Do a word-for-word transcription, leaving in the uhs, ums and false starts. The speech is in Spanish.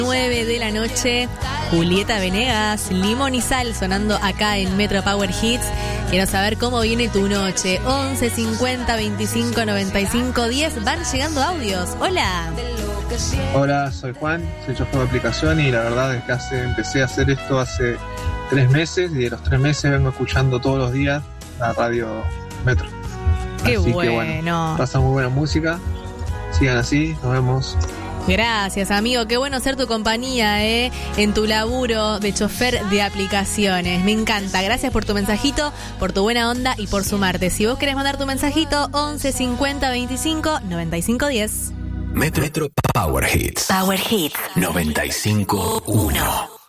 nueve de la noche, Julieta Venegas, Limón y Sal sonando acá en Metro Power Hits. Quiero saber cómo viene tu noche. once cincuenta veinticinco noventa y cinco diez. Van llegando audios. Hola. Hola, soy Juan, soy chofer de aplicación y la verdad es que hace, empecé a hacer esto hace tres meses y de los tres meses vengo escuchando todos los días la radio Metro. Qué así bueno. Que, bueno, pasa muy buena música. Sigan así, nos vemos. Gracias, amigo. Qué bueno ser tu compañía, ¿eh? En tu laburo de chofer de aplicaciones. Me encanta. Gracias por tu mensajito, por tu buena onda y por sumarte. Si vos querés mandar tu mensajito, once cincuenta veinticinco noventa y cinco diez. Metro, Metro Power Hits. Power Hits noventa y cinco uno.